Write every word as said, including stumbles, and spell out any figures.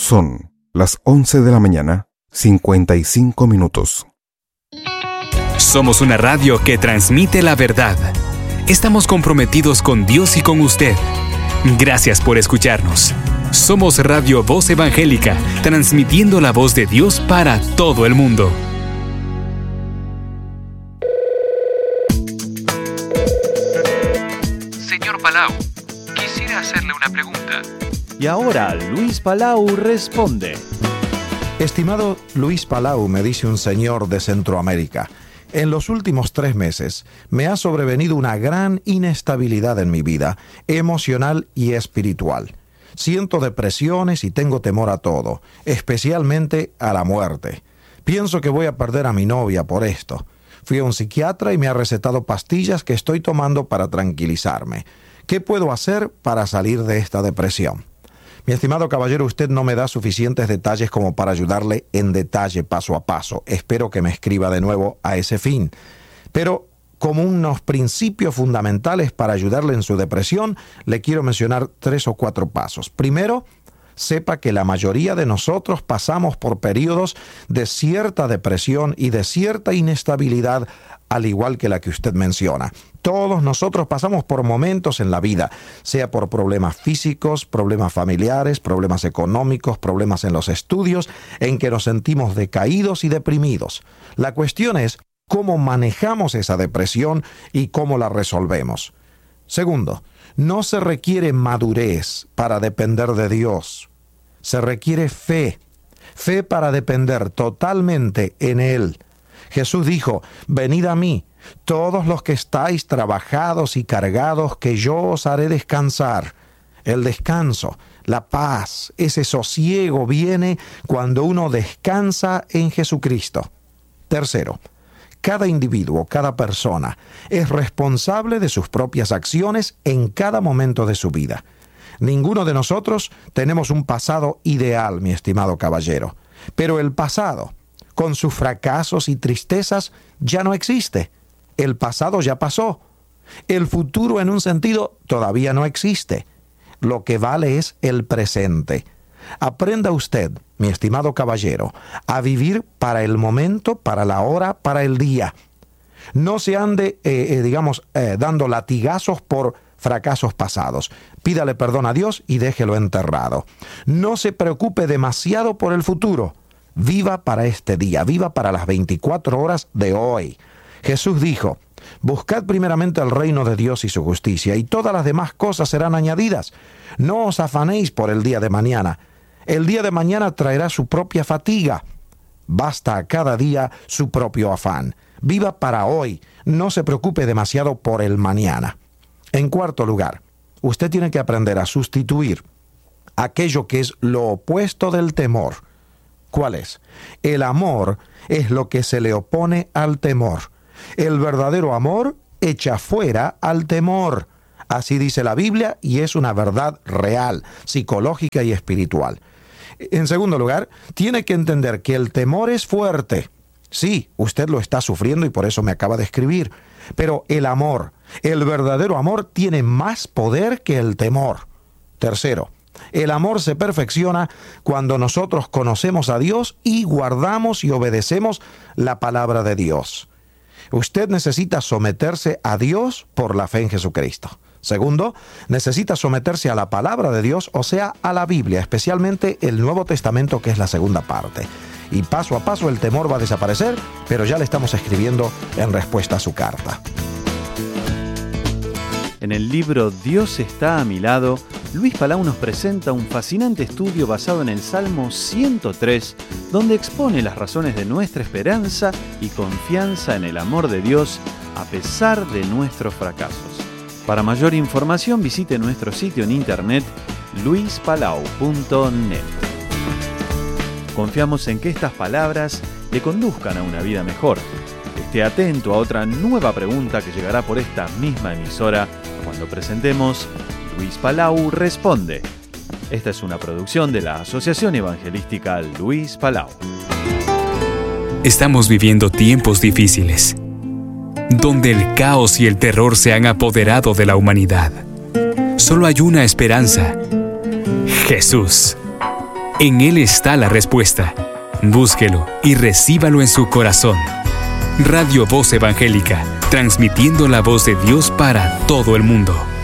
Son las once de la mañana, cincuenta y cinco minutos. Somos una radio que transmite la verdad. Estamos comprometidos con Dios y con usted. Gracias por escucharnos. Somos Radio Voz Evangélica, transmitiendo la voz de Dios para todo el mundo. Señor Palau, quisiera hacerle una pregunta. Y ahora Luis Palau responde. Estimado Luis Palau, me dice un señor de Centroamérica, en los últimos tres meses me ha sobrevenido una gran inestabilidad en mi vida, emocional y espiritual. Siento depresiones y tengo temor a todo, especialmente a la muerte. Pienso que voy a perder a mi novia por esto. Fui a un psiquiatra y me ha recetado pastillas que estoy tomando para tranquilizarme. ¿Qué puedo hacer para salir de esta depresión? Mi estimado caballero, usted no me da suficientes detalles como para ayudarle en detalle paso a paso. Espero que me escriba de nuevo a ese fin. Pero como unos principios fundamentales para ayudarle en su depresión, le quiero mencionar tres o cuatro pasos. Primero, sepa que la mayoría de nosotros pasamos por periodos de cierta depresión y de cierta inestabilidad, al igual que la que usted menciona. Todos nosotros pasamos por momentos en la vida, sea por problemas físicos, problemas familiares, problemas económicos, problemas en los estudios, en que nos sentimos decaídos y deprimidos. La cuestión es cómo manejamos esa depresión y cómo la resolvemos. Segundo, no se requiere madurez para depender de Dios. Se requiere fe. Fe para depender totalmente en Él. Jesús dijo, venid a mí, todos los que estáis trabajados y cargados, que yo os haré descansar. El descanso, la paz, ese sosiego viene cuando uno descansa en Jesucristo. Tercero, cada individuo, cada persona es responsable de sus propias acciones en cada momento de su vida. Ninguno de nosotros tenemos un pasado ideal, mi estimado caballero, pero el pasado, con sus fracasos y tristezas, ya no existe. El pasado ya pasó. El futuro, en un sentido, todavía no existe. Lo que vale es el presente. Aprenda usted, mi estimado caballero, a vivir para el momento, para la hora, para el día. No se ande, eh, eh, digamos, eh, dando latigazos por fracasos pasados. Pídale perdón a Dios y déjelo enterrado. No se preocupe demasiado por el futuro. Viva para este día, viva para las veinticuatro horas de hoy. Jesús dijo, buscad primeramente el reino de Dios y su justicia, y todas las demás cosas serán añadidas. No os afanéis por el día de mañana. El día de mañana traerá su propia fatiga. Basta a cada día su propio afán. Viva para hoy, no se preocupe demasiado por el mañana. En cuarto lugar, usted tiene que aprender a sustituir aquello que es lo opuesto del temor. ¿Cuál es? El amor es lo que se le opone al temor. El verdadero amor echa fuera al temor. Así dice la Biblia y es una verdad real, psicológica y espiritual. En segundo lugar, tiene que entender que el temor es fuerte. Sí, usted lo está sufriendo y por eso me acaba de escribir. Pero el amor, el verdadero amor, tiene más poder que el temor. Tercero, el amor se perfecciona cuando nosotros conocemos a Dios y guardamos y obedecemos la palabra de Dios. Usted necesita someterse a Dios por la fe en Jesucristo. Segundo, necesita someterse a la palabra de Dios, o sea, a la Biblia, especialmente el Nuevo Testamento, que es la segunda parte. Y paso a paso el temor va a desaparecer, pero ya le estamos escribiendo en respuesta a su carta. En el libro Dios está a mi lado, Luis Palau nos presenta un fascinante estudio basado en el Salmo ciento tres, donde expone las razones de nuestra esperanza y confianza en el amor de Dios a pesar de nuestros fracasos. Para mayor información visite nuestro sitio en internet luis palau punto net. Confiamos en que estas palabras le conduzcan a una vida mejor. Esté atento a otra nueva pregunta que llegará por esta misma emisora cuando presentemos Luis Palau Responde. Esta es una producción de la Asociación Evangelística Luis Palau. Estamos viviendo tiempos difíciles, donde el caos y el terror se han apoderado de la humanidad. Solo hay una esperanza: Jesús. En Él está la respuesta. Búsquelo y recíbalo en su corazón. Radio Voz Evangélica, transmitiendo la voz de Dios para todo el mundo.